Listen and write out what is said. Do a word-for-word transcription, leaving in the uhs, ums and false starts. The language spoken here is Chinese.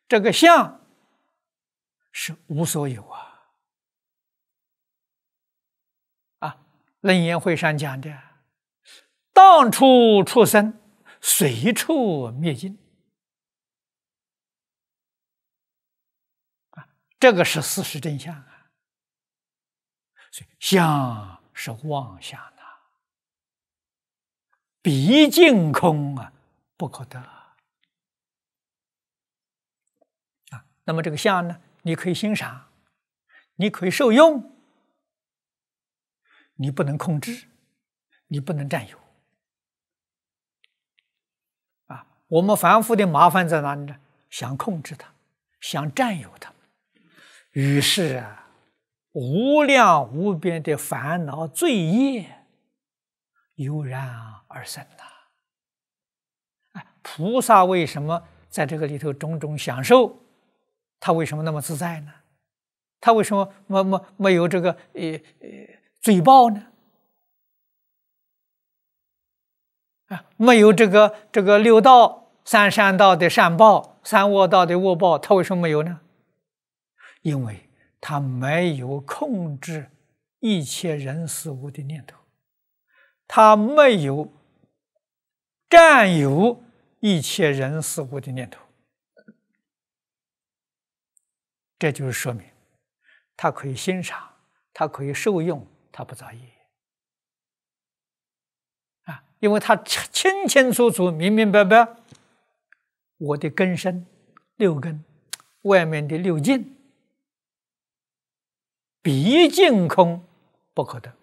这个相是无所有啊！啊，楞严会上讲的，当处出生，随处灭尽。啊，这个是事实真相啊！所以相是妄想啊，毕竟空啊，不可得。啊，那么这个相呢，你可以欣赏，你可以受用，你不能控制，你不能占有。啊，我们凡夫的麻烦在哪里呢？想控制它，想占有它，于是啊，无量无边的烦恼罪业油然而生呐。啊，菩萨为什么在这个里头种种享受？他为什么那么自在呢？他为什么没没没有这个呃呃罪报呢？啊，没有这个这个六道三善道的善报，三恶道的恶报，他为什么没有呢？因为他没有控制一切人事物的念头，他没有占有一切人事物的念头。这就是说明，他可以欣赏，他可以受用，他不造业啊！因为他清清楚楚、明明白白，我的根身六根，外面的六境，毕竟空不可得。